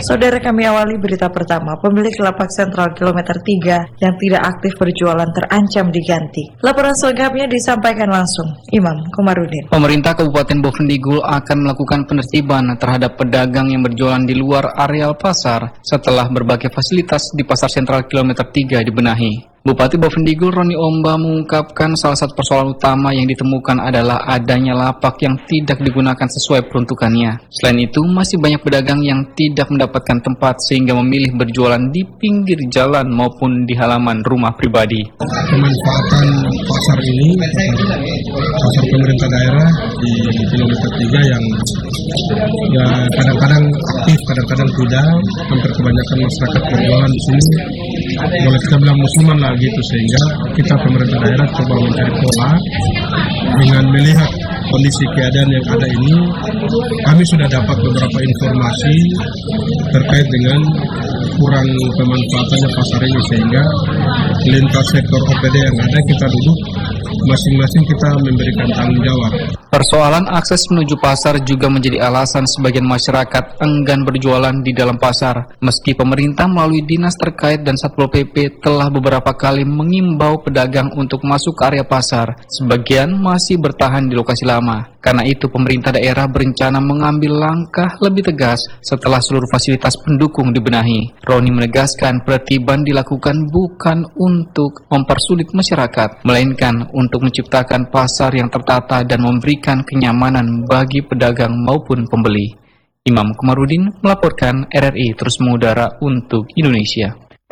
Saudara, kami awali berita pertama. Pemilik lapak sentral kilometer 3 yang tidak aktif berjualan terancam diganti. Laporan selengkapnya disampaikan langsung Imam Komarudin. Pemerintah Kabupaten Bovendigul akan melakukan penertiban terhadap pedagang yang berjualan di luar areal pasar setelah berbagai fasilitas di pasar sentral kilometer 3 dibenahi. Bupati Bovendigul Roni Omba mengungkapkan salah satu persoalan utama yang ditemukan adalah adanya lapak yang tidak digunakan sesuai peruntukannya. Selain itu, masih banyak pedagang yang tidak mendapatkan tempat sehingga memilih berjualan di pinggir jalan maupun di halaman rumah pribadi. Pemanfaatan pasar ini, pasar pemerintah daerah di kilometer 3 yang ya kadang-kadang aktif, kadang-kadang tidak. Hampir kebanyakan masyarakat berjualan di sini. Boleh kita bilang musiman lah gitu, sehingga kita pemerintah daerah coba mencari pola dengan melihat kondisi keadaan yang ada ini. Kami sudah dapat beberapa informasi terkait dengan kurang pemanfaatannya pasar ini, sehingga lintas sektor OPD yang ada kita duduk masing-masing kita memberikan tanggung jawab. Persoalan akses menuju pasar juga menjadi alasan sebagian masyarakat enggan berjualan di dalam pasar. Meski pemerintah melalui dinas terkait dan Satpol PP telah beberapa kali mengimbau pedagang untuk masuk ke area pasar, sebagian masih bertahan di lokasi lama. Karena itu pemerintah daerah berencana mengambil langkah lebih tegas setelah seluruh fasilitas pendukung dibenahi. Roni menegaskan penertiban dilakukan bukan untuk mempersulit masyarakat, melainkan untuk menciptakan pasar yang tertata dan memberikan kenyamanan bagi pedagang maupun pembeli. Imam Komarudin melaporkan RRI terus mengudara untuk Indonesia.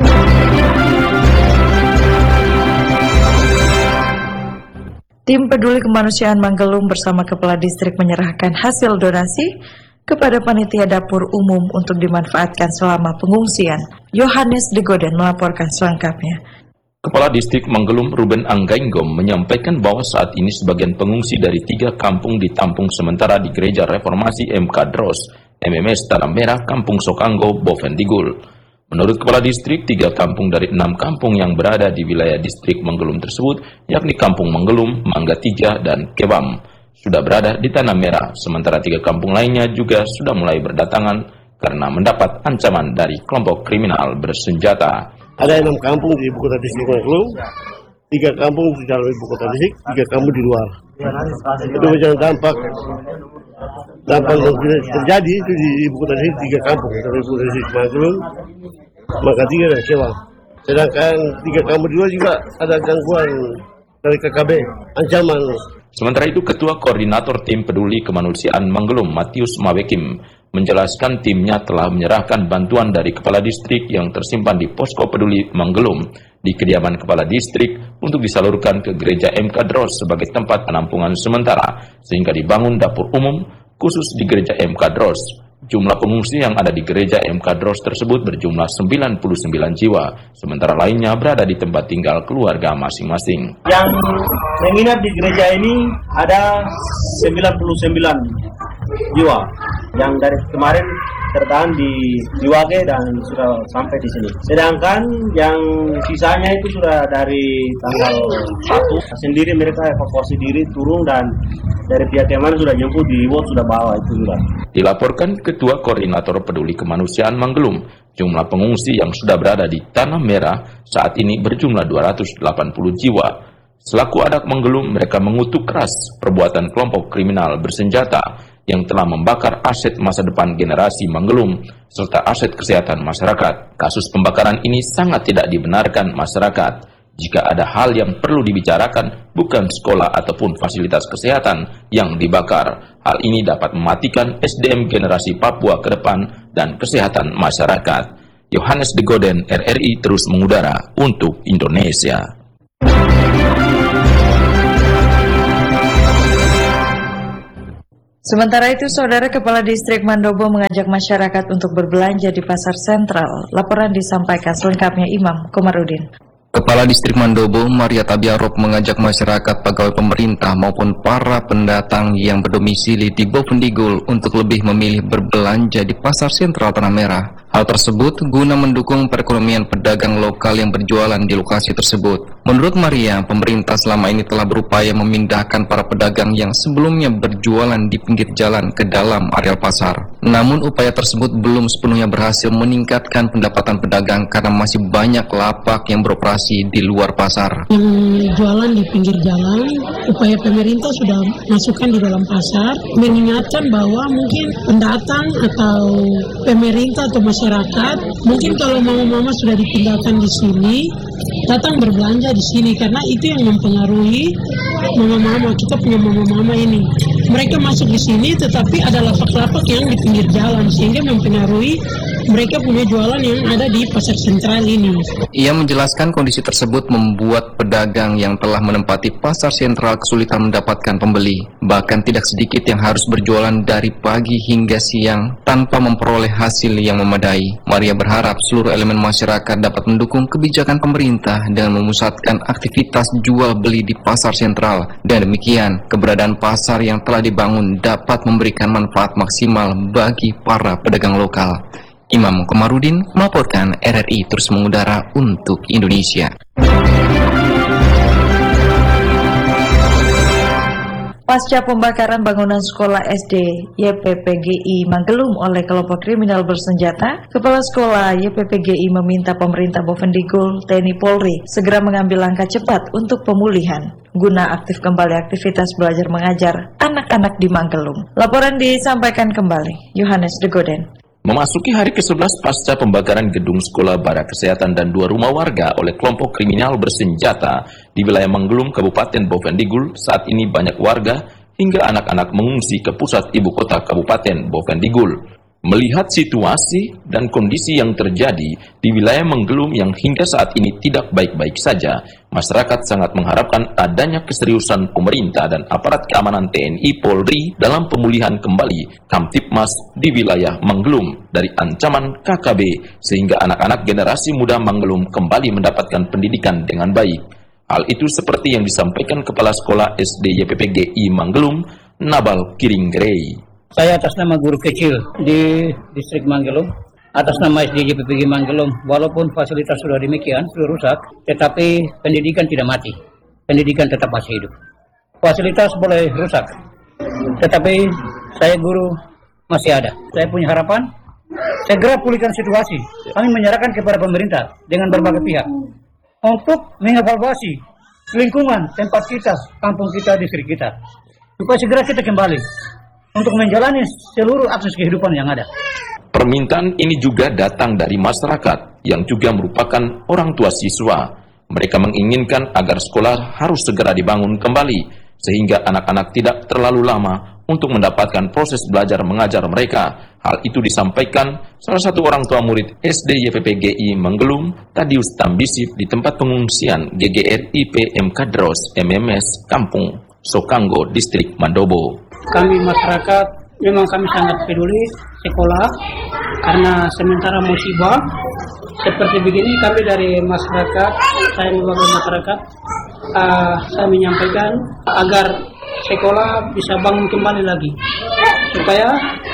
Tim Peduli Kemanusiaan Manggelum bersama Kepala Distrik menyerahkan hasil donasi kepada panitia dapur umum untuk dimanfaatkan selama pengungsian. Yohanes Degoden melaporkan selengkapnya. Kepala Distrik Manggelum Ruben Anggainggom menyampaikan bahwa saat ini sebagian pengungsi dari 3 kampung ditampung sementara di Gereja Reformasi MK Dros, MMS Tanah Merah, Kampung Sokanggo, Bovendigul. Menurut Kepala Distrik, 3 kampung dari 6 kampung yang berada di wilayah Distrik Manggelum tersebut, yakni Kampung Manggelum, Mangga 3, dan Kebam, sudah berada di Tanah Merah, sementara 3 kampung lainnya juga sudah mulai berdatangan karena mendapat ancaman dari kelompok kriminal bersenjata. Ada 6 kampung di ibu kota Distrik Manggelum, 3 kampung di dalam ibu kota Distrik, 3 kampung di luar. Itu macam dampak yang terjadi itu di ibu kota Distrik 3 kampung, dari ibu kota Distrik Manggelum, Mangga 3 dan Kebam. Sedangkan 3 kampung di luar juga ada gangguan dari KKB, ancaman. Sementara itu, Ketua Koordinator Tim Peduli Kemanusiaan Manggelum, Matius Mawekim, menjelaskan timnya telah menyerahkan bantuan dari Kepala Distrik yang tersimpan di Posko Peduli Manggelum di kediaman Kepala Distrik untuk disalurkan ke Gereja MK Dros sebagai tempat penampungan sementara, sehingga dibangun dapur umum khusus di Gereja MK Dros. Jumlah pengungsi yang ada di Gereja MK Dros tersebut berjumlah 99 jiwa, sementara lainnya berada di tempat tinggal keluarga masing-masing. Yang menginap di gereja ini ada 99 jiwa yang dari kemarin tertahan di Wage dan sudah sampai di sini. Sedangkan yang sisanya itu sudah dari tanggal 1 sendiri mereka evakuasi diri turun dan dari pihak Kementerian sudah jemput di Wot sudah bawa itu sudah. Dilaporkan Ketua Koordinator Peduli Kemanusiaan Manggelum, jumlah pengungsi yang sudah berada di Tanah Merah saat ini berjumlah 280 jiwa. Selaku anak Manggelum, mereka mengutuk keras perbuatan kelompok kriminal bersenjata yang telah membakar aset masa depan generasi Manggelum serta aset kesehatan masyarakat. Kasus pembakaran ini sangat tidak dibenarkan masyarakat. Jika ada hal yang perlu dibicarakan, bukan sekolah ataupun fasilitas kesehatan yang dibakar. Hal ini dapat mematikan SDM generasi Papua ke depan dan kesehatan masyarakat. Yohanes Degoden, RRI terus mengudara untuk Indonesia. Sementara itu, Saudara, Kepala Distrik Mandobo mengajak masyarakat untuk berbelanja di pasar sentral. Laporan disampaikan selengkapnya Imam Komarudin. Kepala Distrik Mandobo, Maria Tabiarop, mengajak masyarakat, pegawai pemerintah maupun para pendatang yang berdomisili di Bovendigul untuk lebih memilih berbelanja di Pasar Sentral Tanah Merah. Hal tersebut guna mendukung perekonomian pedagang lokal yang berjualan di lokasi tersebut. Menurut Maria, pemerintah selama ini telah berupaya memindahkan para pedagang yang sebelumnya berjualan di pinggir jalan ke dalam areal pasar. Namun upaya tersebut belum sepenuhnya berhasil meningkatkan pendapatan pedagang karena masih banyak lapak yang beroperasi di luar pasar. Yang jualan di pinggir jalan, upaya pemerintah sudah masukkan di dalam pasar, mengingatkan bahwa mungkin pendatang atau pemerintah atau masyarakat, mungkin kalau mama-mama sudah dipindahkan di sini, datang berbelanja di sini karena itu yang mempengaruhi mama-mama. Kita punya mama-mama ini, mereka masuk di sini, tetapi ada lapak-lapak yang di pinggir jalan sehingga mempengaruhi mereka punya jualan yang ada di pasar sentral ini. Ia menjelaskan kondisi tersebut membuat pedagang yang telah menempati pasar sentral kesulitan mendapatkan pembeli. Bahkan tidak sedikit yang harus berjualan dari pagi hingga siang tanpa memperoleh hasil yang memadai. Maria berharap seluruh elemen masyarakat dapat mendukung kebijakan pemerintah dengan memusatkan aktivitas jual beli di pasar sentral. Dan demikian, keberadaan pasar yang telah dibangun dapat memberikan manfaat maksimal bagi para pedagang lokal. Imam Komarudin melaporkan, RRI terus mengudara untuk Indonesia. Pasca pembakaran bangunan sekolah SD YPPGI Manggelum oleh kelompok kriminal bersenjata, Kepala Sekolah YPPGI meminta pemerintah Bovendigul, TNI Polri segera mengambil langkah cepat untuk pemulihan guna aktif kembali aktivitas belajar mengajar anak-anak di Manggelum. Laporan disampaikan kembali Yohanes Degoden. Memasuki hari ke-11 pasca pembakaran gedung sekolah, bara kesehatan, dan 2 rumah warga oleh kelompok kriminal bersenjata di wilayah Manggelum, Kabupaten Bovendigul, saat ini banyak warga hingga anak-anak mengungsi ke pusat ibu kota Kabupaten Bovendigul. Melihat situasi dan kondisi yang terjadi di wilayah Manggelum yang hingga saat ini tidak baik-baik saja, masyarakat sangat mengharapkan adanya keseriusan pemerintah dan aparat keamanan TNI Polri dalam pemulihan kembali Kamtipmas di wilayah Manggelum dari ancaman KKB sehingga anak-anak generasi muda Manggelum kembali mendapatkan pendidikan dengan baik. Hal itu seperti yang disampaikan Kepala Sekolah SD YPPGI Manggelum, Nabal Kiringgrey. Saya atas nama guru kecil di distrik Manggelum, atas nama SD YPPGI Manggelum, walaupun fasilitas sudah demikian, sudah rusak, tetapi pendidikan tidak mati. Pendidikan tetap masih hidup. Fasilitas boleh rusak, tetapi saya guru masih ada. Saya punya harapan, segera pulihkan situasi. Kami menyerahkan kepada pemerintah dengan berbagai pihak untuk mengevaluasi lingkungan tempat kita, kampung kita, distrik kita, supaya segera kita kembali untuk menjalani seluruh akses kehidupan yang ada. Permintaan ini juga datang dari masyarakat yang juga merupakan orang tua siswa. Mereka menginginkan agar sekolah harus segera dibangun kembali, sehingga anak-anak tidak terlalu lama untuk mendapatkan proses belajar mengajar mereka. Hal itu disampaikan salah satu orang tua murid SD YPPGI Manggelum, Tadius Tambisip, di tempat pengungsian GGRIP Mkadros MMS Kampung Sokanggo, Distrik Mandobo. Kami masyarakat memang kami sangat peduli sekolah karena sementara musibah seperti begini kami dari masyarakat, saya mewakili masyarakat, saya menyampaikan agar sekolah bisa bangun kembali lagi supaya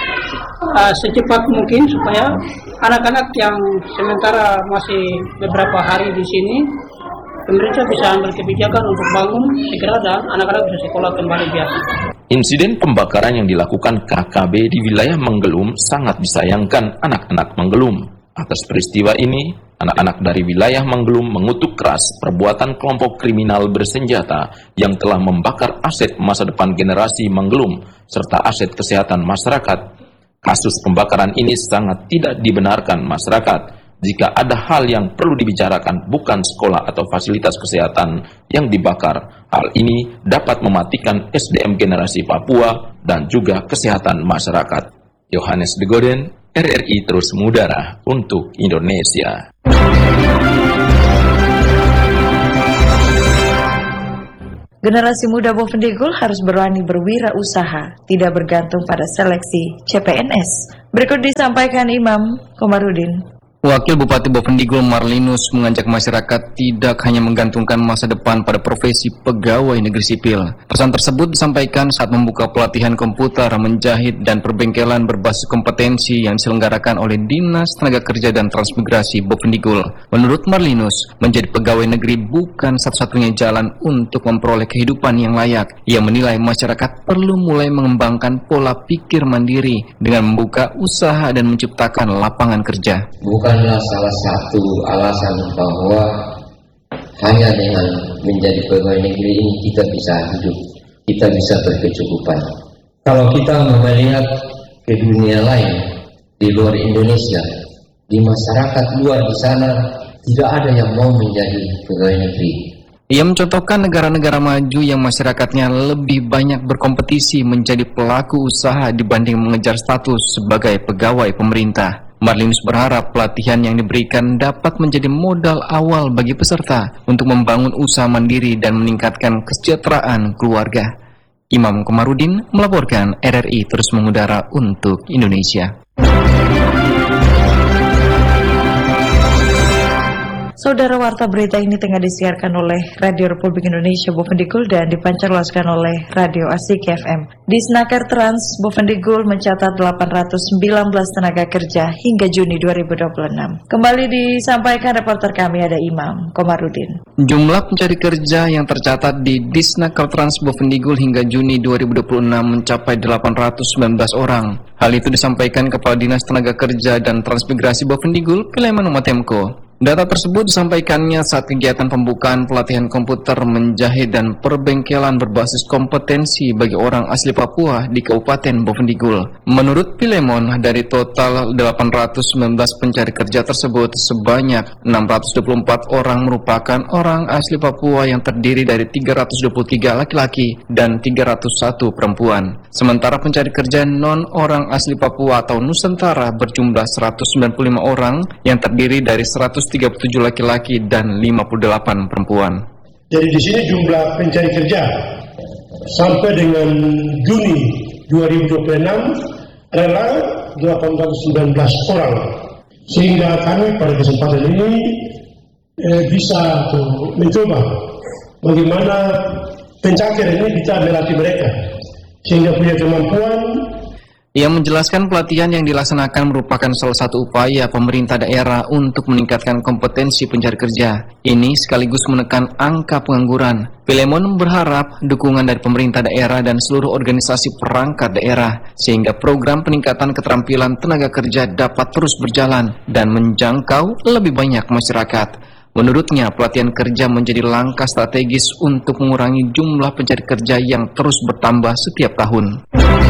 secepat mungkin supaya anak-anak yang sementara masih beberapa hari di sini pemerintah bisa ambil kebijakan untuk bangun segera dan anak-anak bisa sekolah kembali biasa. Insiden pembakaran yang dilakukan KKB di wilayah Manggelum sangat disayangkan anak-anak Manggelum. Atas peristiwa ini, anak-anak dari wilayah Manggelum mengutuk keras perbuatan kelompok kriminal bersenjata yang telah membakar aset masa depan generasi Manggelum serta aset kesehatan masyarakat. Kasus pembakaran ini sangat tidak dibenarkan masyarakat. Jika ada hal yang perlu dibicarakan bukan sekolah atau fasilitas kesehatan yang dibakar, hal ini dapat mematikan SDM generasi Papua dan juga kesehatan masyarakat. Yohanes Degoden, RRI terus mengudara untuk Indonesia. Generasi muda Bovendigul harus berani berwirausaha, tidak bergantung pada seleksi CPNS. Berikut disampaikan Imam Komarudin. Wakil Bupati Bovendigul Marlinus mengajak masyarakat tidak hanya menggantungkan masa depan pada profesi pegawai negeri sipil. Pesan tersebut disampaikan saat membuka pelatihan komputer, menjahit, dan perbengkelan berbasis kompetensi yang diselenggarakan oleh Dinas Tenaga Kerja dan Transmigrasi Bovendigul. Menurut Marlinus, menjadi pegawai negeri bukan satu-satunya jalan untuk memperoleh kehidupan yang layak. Ia menilai masyarakat perlu mulai mengembangkan pola pikir mandiri dengan membuka usaha dan menciptakan lapangan kerja. Bukanlah salah satu alasan bahwa hanya dengan menjadi pegawai negeri ini kita bisa hidup, kita bisa berkecukupan. Kalau kita melihat ke dunia lain di luar Indonesia, di masyarakat luar di sana tidak ada yang mau menjadi pegawai negeri. Ia mencontohkan negara-negara maju yang masyarakatnya lebih banyak berkompetisi menjadi pelaku usaha dibanding mengejar status sebagai pegawai pemerintah. Marlinus berharap pelatihan yang diberikan dapat menjadi modal awal bagi peserta untuk membangun usaha mandiri dan meningkatkan kesejahteraan keluarga. Imam Komarudin melaporkan, RRI terus mengudara untuk Indonesia. Saudara, warta berita ini tengah disiarkan oleh Radio Republik Indonesia Bovendigul dan dipancarluaskan oleh Radio Asik FM. Di Snaker Trans, Bovendigul mencatat 819 tenaga kerja hingga Juni 2026. Kembali disampaikan reporter kami, ada Imam Komarudin. Jumlah pencari kerja yang tercatat di Disnaker Trans Bovendigul hingga Juni 2026 mencapai 819 orang. Hal itu disampaikan Kepala Dinas Tenaga Kerja dan Transmigrasi Bovendigul, Pileman Umatemko. Data tersebut disampaikannya saat kegiatan pembukaan pelatihan komputer, menjahit, dan perbengkelan berbasis kompetensi bagi orang asli Papua di Kabupaten Bovendigul. Menurut Pilemon, dari total 819 pencari kerja tersebut, sebanyak 624 orang merupakan orang asli Papua yang terdiri dari 323 laki-laki dan 301 perempuan. Sementara pencari kerja non-orang asli Papua atau Nusantara berjumlah 195 orang yang terdiri dari 137 laki-laki dan 58 perempuan. Jadi di sini jumlah pencari kerja sampai dengan Juni 2026 adalah 819 orang. Sehingga kami pada kesempatan ini bisa mencoba bagaimana pencakir ini bisa melatih mereka sehingga punya kemampuan. Ia menjelaskan pelatihan yang dilaksanakan merupakan salah satu upaya pemerintah daerah untuk meningkatkan kompetensi pencari kerja. Ini sekaligus menekan angka pengangguran. Pilemon berharap dukungan dari pemerintah daerah dan seluruh organisasi perangkat daerah sehingga program peningkatan keterampilan tenaga kerja dapat terus berjalan dan menjangkau lebih banyak masyarakat. Menurutnya, pelatihan kerja menjadi langkah strategis untuk mengurangi jumlah pencari kerja yang terus bertambah setiap tahun.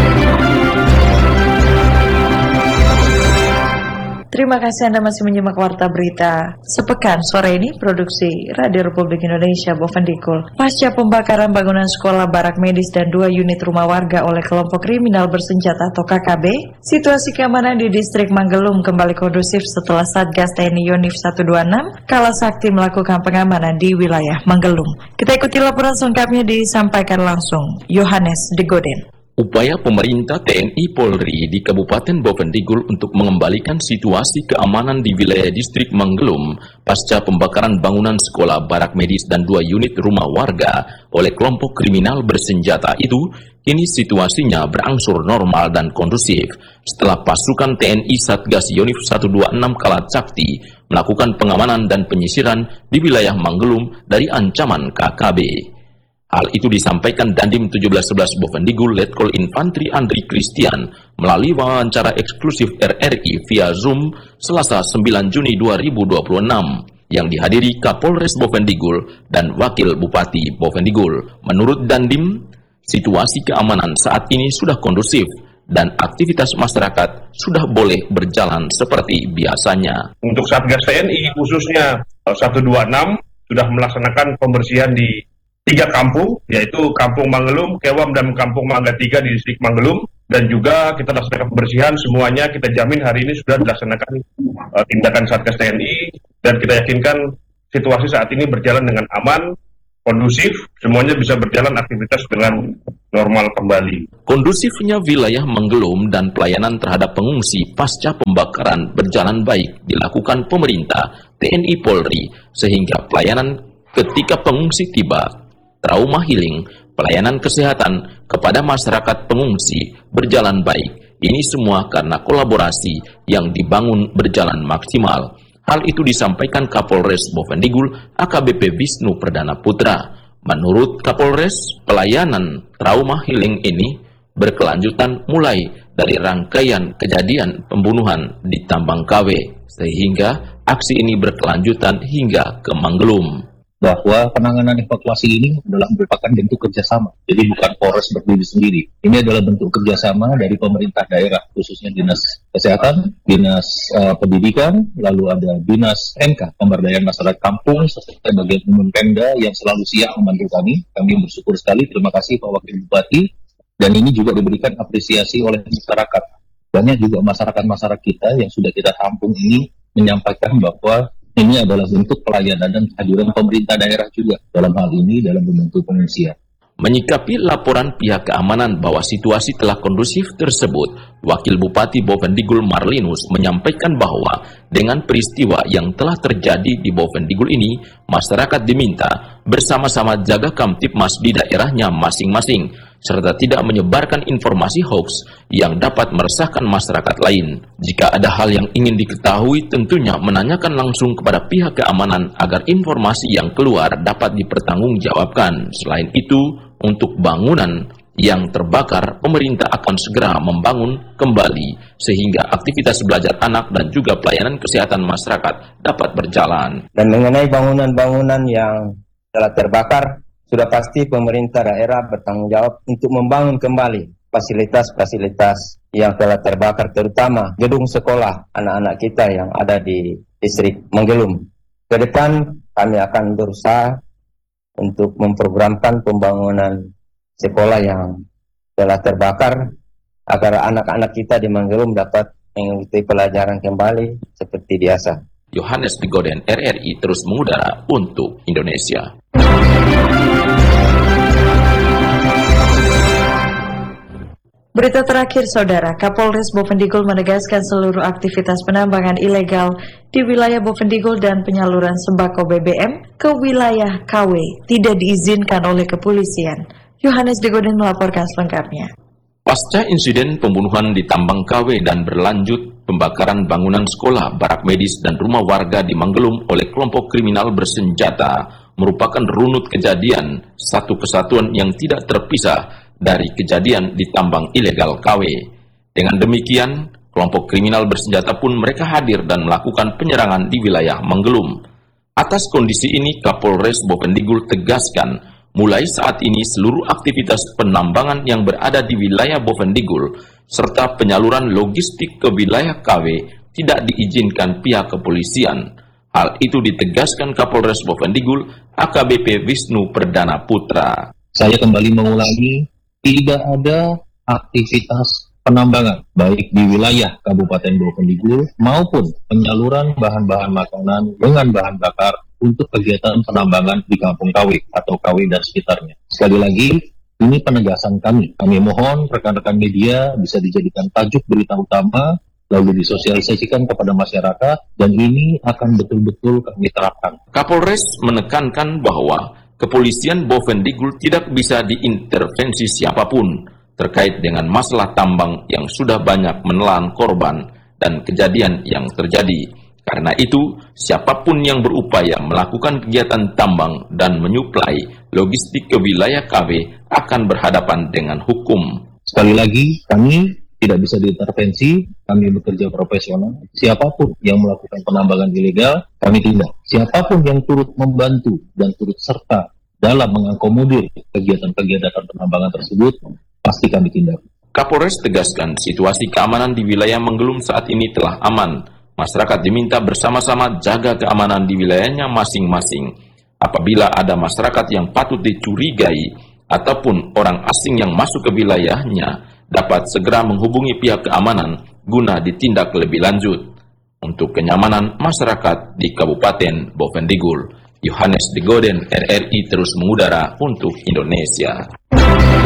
Terima kasih Anda masih menyimak Warta Berita Sepekan sore ini, produksi Radio Republik Indonesia Bovendigul. Pasca pembakaran bangunan sekolah, barak medis, dan 2 unit rumah warga oleh kelompok kriminal bersenjata atau KKB, situasi keamanan di distrik Manggelum kembali kondusif setelah Satgas TNI Yonif 126 kalah sakti melakukan pengamanan di wilayah Manggelum. Kita ikuti laporan selengkapnya disampaikan langsung Yohanes Degoden. Upaya pemerintah TNI Polri di Kabupaten Bovendigul untuk mengembalikan situasi keamanan di wilayah distrik Manggelum pasca pembakaran bangunan sekolah, barak medis, dan 2 unit rumah warga oleh kelompok kriminal bersenjata itu, kini situasinya berangsur normal dan kondusif setelah pasukan TNI Satgas Yonif 126 kalah sakti melakukan pengamanan dan penyisiran di wilayah Manggelum dari ancaman KKB. Hal itu disampaikan Dandim 1711 Bovendigul Letkol Infantri Andri Christian melalui wawancara eksklusif RRI via Zoom Selasa 9 Juni 2026 yang dihadiri Kapolres Bovendigul dan Wakil Bupati Bovendigul. Menurut Dandim, situasi keamanan saat ini sudah kondusif dan aktivitas masyarakat sudah boleh berjalan seperti biasanya. Untuk Satgas TNI khususnya 126 sudah melaksanakan pembersihan di 3 kampung, yaitu Kampung Manggelum, Kewam, dan Kampung Mangga 3 di distrik Manggelum. Dan juga kita laksanakan pembersihan, semuanya kita jamin hari ini sudah dilaksanakan tindakan Satgas TNI. Dan kita yakinkan situasi saat ini berjalan dengan aman kondusif, semuanya bisa berjalan aktivitas dengan normal kembali. Kondusifnya wilayah Menggelum dan pelayanan terhadap pengungsi pasca pembakaran berjalan baik dilakukan pemerintah, TNI Polri, sehingga pelayanan ketika pengungsi tiba, trauma healing, pelayanan kesehatan kepada masyarakat pengungsi berjalan baik. Ini semua karena kolaborasi yang dibangun berjalan maksimal. Hal itu disampaikan Kapolres Bovendigul AKBP Wisnu Perdana Putra. Menurut Kapolres, pelayanan trauma healing ini berkelanjutan mulai dari rangkaian kejadian pembunuhan di Tambang KW, sehingga aksi ini berkelanjutan hingga ke Menggelum. Bahwa penanganan evakuasi ini adalah merupakan bentuk kerjasama. Jadi bukan Polres berdiri sendiri. Ini adalah bentuk kerjasama dari pemerintah daerah, khususnya Dinas Kesehatan, Dinas Pendidikan, lalu ada Dinas MK, Pemberdayaan Masyarakat Kampung, serta bagian umum Pemda yang selalu siap membantu kami. Kami bersyukur sekali, terima kasih Pak Wakil Bupati. Dan ini juga diberikan apresiasi oleh masyarakat. Banyak juga masyarakat-masyarakat kita yang sudah kita tampung ini menyampaikan bahwa ini adalah bentuk pelayanan dan kehadiran pemerintah daerah juga dalam hal ini dalam bentuk pengungsian. Menyikapi laporan pihak keamanan bahwa situasi telah kondusif tersebut, Wakil Bupati Bovendigul Marlinus menyampaikan bahwa dengan peristiwa yang telah terjadi di Bovendigul ini, masyarakat diminta bersama-sama jaga kamtipmas di daerahnya masing-masing, serta tidak menyebarkan informasi hoax yang dapat meresahkan masyarakat lain. Jika ada hal yang ingin diketahui, tentunya menanyakan langsung kepada pihak keamanan agar informasi yang keluar dapat dipertanggungjawabkan. Selain itu, untuk bangunan yang terbakar, pemerintah akan segera membangun kembali sehingga aktivitas belajar anak dan juga pelayanan kesehatan masyarakat dapat berjalan. Dan mengenai bangunan-bangunan yang telah terbakar, sudah pasti pemerintah daerah bertanggung jawab untuk membangun kembali fasilitas-fasilitas yang telah terbakar, terutama gedung sekolah anak-anak kita yang ada di distrik Menggelum. Ke depan kami akan berusaha untuk memprogramkan pembangunan sekolah yang telah terbakar agar anak-anak kita di Menggelum dapat mengikuti pelajaran kembali seperti biasa. Yohanes Digoden, RRI, terus mengudara untuk Indonesia. Berita terakhir, Saudara, Kapolres Bovendigul menegaskan seluruh aktivitas penambangan ilegal di wilayah Bovendigul dan penyaluran sembako BBM ke wilayah KW tidak diizinkan oleh kepolisian. Yohanes Digoden melaporkan selengkapnya. Pasca insiden pembunuhan di Tambang KW dan berlanjut pembakaran bangunan sekolah, barak medis, dan rumah warga di Menggelum oleh kelompok kriminal bersenjata merupakan runut kejadian satu kesatuan yang tidak terpisah dari kejadian di tambang ilegal KW. Dengan demikian, kelompok kriminal bersenjata pun mereka hadir dan melakukan penyerangan di wilayah Menggelum. Atas kondisi ini, Kapolres Bovendigul tegaskan, mulai saat ini seluruh aktivitas penambangan yang berada di wilayah Bovendigul serta penyaluran logistik ke wilayah KW tidak diizinkan pihak kepolisian. Hal itu ditegaskan Kapolres Bovendigul AKBP Wisnu Perdana Putra. Saya kembali mengulangi, tidak ada aktivitas penambangan baik di wilayah Kabupaten Bovendigul maupun penyaluran bahan-bahan makanan dengan bahan bakar untuk kegiatan penambangan di Kampung KW atau KW dan sekitarnya. Sekali lagi, ini penegasan kami. Kami mohon rekan-rekan media bisa dijadikan tajuk berita utama lalu disosialisasikan kepada masyarakat dan ini akan betul-betul kami terapkan. Kapolres menekankan bahwa kepolisian Bovendigul tidak bisa diintervensi siapapun terkait dengan masalah tambang yang sudah banyak menelan korban dan kejadian yang terjadi. Karena itu, siapapun yang berupaya melakukan kegiatan tambang dan menyuplai logistik ke wilayah KW akan berhadapan dengan hukum. Sekali lagi, kami tidak bisa diintervensi, kami bekerja profesional. Siapapun yang melakukan penambangan ilegal, kami tindak. Siapapun yang turut membantu dan turut serta dalam mengakomodir kegiatan-kegiatan penambangan tersebut, pasti kami tindak. Kapolres tegaskan situasi keamanan di wilayah Menggelum saat ini telah aman. Masyarakat diminta bersama-sama jaga keamanan di wilayahnya masing-masing. Apabila ada masyarakat yang patut dicurigai ataupun orang asing yang masuk ke wilayahnya, dapat segera menghubungi pihak keamanan guna ditindak lebih lanjut untuk kenyamanan masyarakat di Kabupaten Bovendigul. Yohanes de Goden, RRI terus mengudara untuk Indonesia.